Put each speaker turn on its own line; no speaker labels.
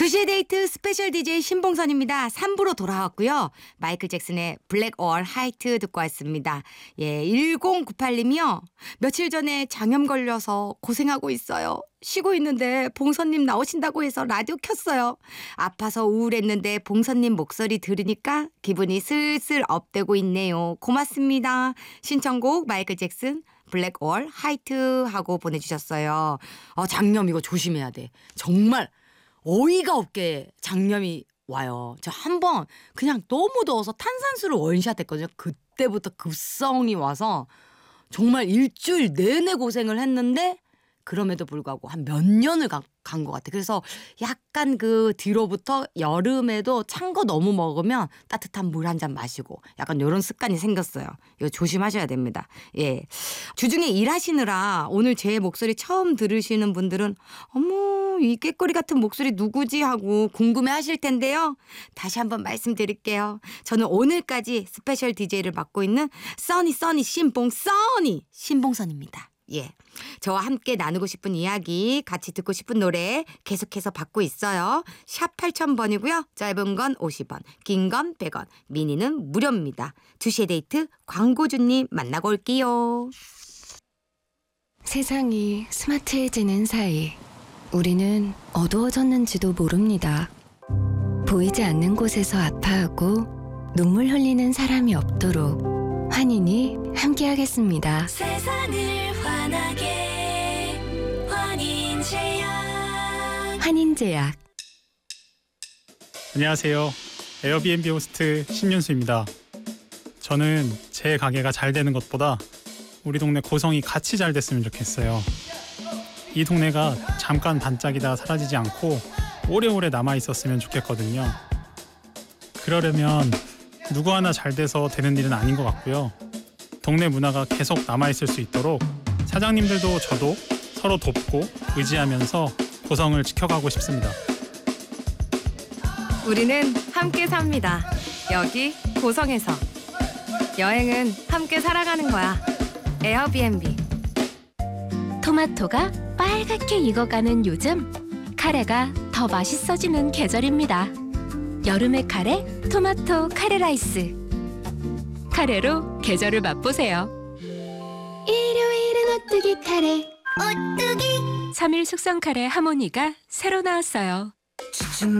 2시의 데이트 스페셜 DJ 신봉선입니다. 3부로 돌아왔고요. 마이클 잭슨의 블랙 or 화이트 듣고 왔습니다. 예, 1098님이요. 며칠 전에 장염 걸려서 고생하고 있어요. 쉬고 있는데 봉선님 나오신다고 해서 라디오 켰어요. 아파서 우울했는데 봉선님 목소리 들으니까 기분이 슬슬 업되고 있네요. 고맙습니다. 신청곡 마이클 잭슨 블랙 or 화이트 하고 보내주셨어요. 장염 이거 조심해야 돼. 정말 어이가 없게 장염이 와요. 저 한 번 그냥 너무 더워서 탄산수를 원샷 했거든요. 그때부터 급성이 와서 정말 일주일 내내 고생을 했는데 그럼에도 불구하고 한 몇 년을 간 것 같아. 그래서 약간 그 뒤로부터 여름에도 찬 거 너무 먹으면 따뜻한 물 한 잔 마시고 약간 이런 습관이 생겼어요. 이거 조심하셔야 됩니다. 예, 주중에 일하시느라 오늘 제 목소리 처음 들으시는 분들은 어머 이 꾀꼬리 같은 목소리 누구지 하고 궁금해하실 텐데요. 다시 한번 말씀드릴게요. 저는 오늘까지 스페셜 DJ를 맡고 있는 써니 신봉선입니다. 예, 저와 함께 나누고 싶은 이야기, 같이 듣고 싶은 노래 계속해서 받고 있어요. 샵 8000번이고요. 짧은 건 50원, 긴 건 100원, 미니는 무료입니다. 2시의 데이트 광고주님 만나고 올게요.
세상이 스마트해지는 사이 우리는 어두워졌는지도 모릅니다. 보이지 않는 곳에서 아파하고 눈물 흘리는 사람이 없도록 환인이 함께하겠습니다.
세상을 환하게 환인제약.
환인제약.
안녕하세요. 에어비앤비 호스트 신윤수입니다. 저는 제 가게가 잘 되는 것보다 우리 동네 고성이 같이 잘 됐으면 좋겠어요. 이 동네가 잠깐 반짝이다가 사라지지 않고 오래오래 남아있었으면 좋겠거든요. 그러려면 누구 하나 잘 돼서 되는 일은 아닌 것 같고요. 동네 문화가 계속 남아있을 수 있도록 사장님들도 저도 서로 돕고 의지하면서 고성을 지켜가고 싶습니다.
우리는 함께 삽니다. 여기 고성에서. 여행은 함께 살아가는 거야. 에어비앤비.
토마토가 빨갛게 익어가는 요즘 카레가 더 맛있어지는 계절입니다. 여름의 카레, 토마토 카레 라이스. 카레로 계절을 맛보세요. 일요일은 오뚜기 카레.
오뚜기
3일 숙성 카레 하모니가 새로 나왔어요.